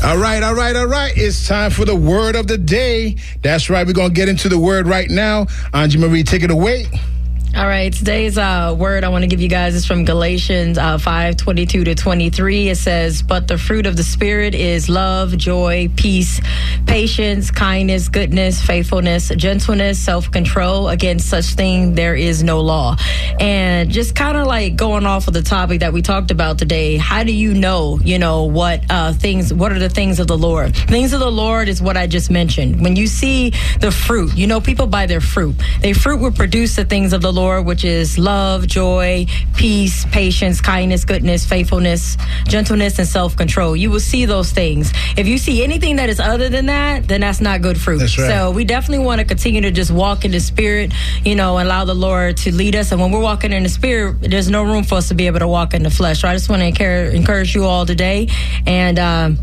All right. It's time for the word of the day. That's right. We're going to get into the word right now. Angie Marie, take it away. All right, today's word I want to give you guys is from Galatians 5:22-23. It says, "But the fruit of the Spirit is love, joy, peace, patience, kindness, goodness, faithfulness, gentleness, self-control. Against such thing there is no law." And just kind of like going off of the topic that we talked about today, how do you know what are the things of the Lord? Things of the Lord is what I just mentioned. When you see the fruit, people buy their fruit. Their fruit will produce the things of the Lord, which is love, joy, peace, patience, kindness, goodness, faithfulness, gentleness, and self-control. You will see those things. If you see anything that is other than that, then that's not good fruit. That's right. So we definitely want to continue to just walk in the Spirit, allow the Lord to lead us. And when we're walking in the Spirit, there's no room for us to be able to walk in the flesh. So I just want to encourage you all today. And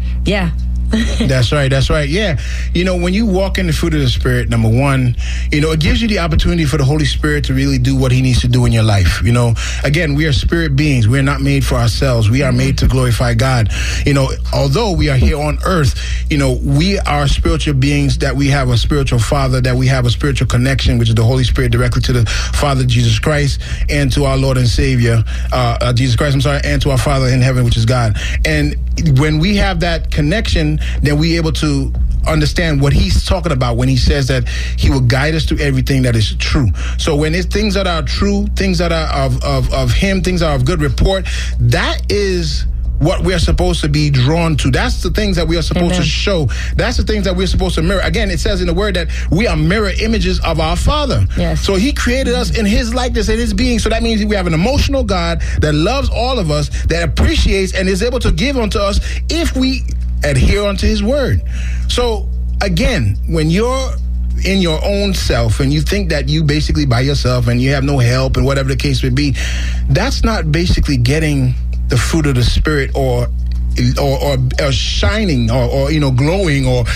That's right. Yeah. When you walk in the fruit of the Spirit, number one, it gives you the opportunity for the Holy Spirit to really do what he needs to do in your life. Again, we are spirit beings. We are not made for ourselves. We are made to glorify God. Although we are here on earth, we are spiritual beings, that we have a spiritual Father, that we have a spiritual connection, which is the Holy Spirit, directly to the Father, Jesus Christ, and to our Lord and Savior, Jesus Christ, and to our Father in heaven, which is God. And when we have that connection, then we're able to understand what he's talking about when he says that he will guide us through everything that is true. So when it's things that are true, things that are of him, things that are of good report, that is what we're supposed to be drawn to. That's the things that we are supposed to show. That's the things that we're supposed to mirror. Again, it says in the word that we are mirror images of our Father. Yes. So he created us in his likeness and his being. So that means we have an emotional God that loves all of us, that appreciates and is able to give unto us if we adhere unto his word. So again, when you're in your own self and you think that you basically by yourself and you have no help and whatever the case may be, that's not basically getting the fruit of the Spirit or shining or glowing or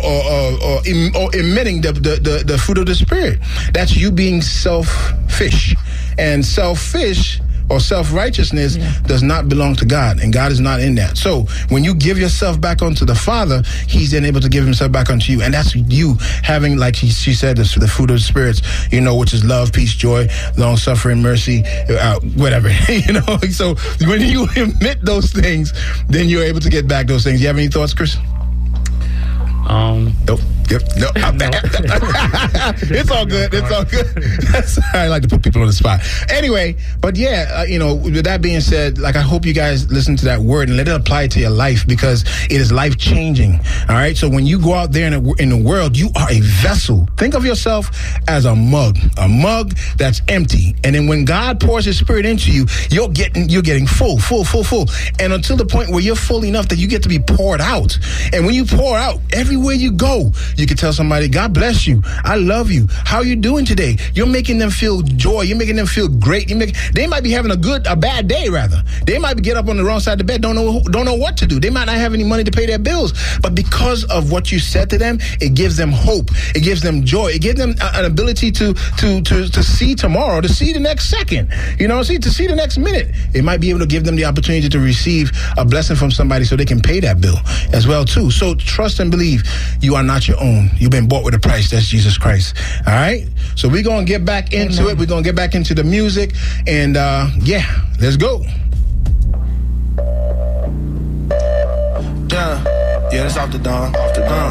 emitting the fruit of the Spirit. That's you being selfish. And selfish or self-righteousness does not belong to God, and God is not in that. So when you give yourself back unto the Father, he's then able to give himself back unto you. And that's you having, like she said, the fruit of the spirits, which is love, peace, joy, long-suffering, mercy, whatever, So when you emit those things, then you're able to get back those things. You have any thoughts, Chris? Nope. Yep. No. It's all good. I like to put people on the spot. Anyway, but with that being said, I hope you guys listen to that word and let it apply to your life, because it is life changing. All right. So when you go out there in the world, you are a vessel. Think of yourself as a mug that's empty. And then when God pours his Spirit into you, you're getting full. And until the point where you're full enough that you get to be poured out. And when you pour out, everywhere you go, you can tell somebody, God bless you. I love you. How are you doing today? You're making them feel joy. You're making them feel great. They might be having a bad day, rather. They might get up on the wrong side of the bed, don't know what to do. They might not have any money to pay their bills. But because of what you said to them, it gives them hope. It gives them joy. It gives them an ability to see tomorrow, to see the next second, to see the next minute. It might be able to give them the opportunity to receive a blessing from somebody so they can pay that bill as well, too. So trust and believe you are not your own. You've been bought with a price. That's Jesus Christ. All right? So we're going to get back into it. We're going to get back into the music. And, let's go. Yeah, that's off the dome.